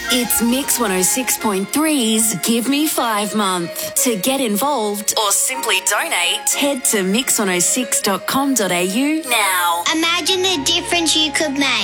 It's Mix 106.3's Give Me 5 month. To get involved or simply donate, head to mix106.com.au now. Imagine the difference you could make.